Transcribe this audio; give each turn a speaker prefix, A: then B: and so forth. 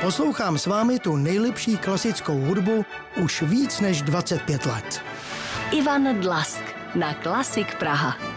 A: Poslouchám s vámi tu nejlepší klasickou hudbu už víc než 25 let.
B: Ivan Dlask na Klasik Praha.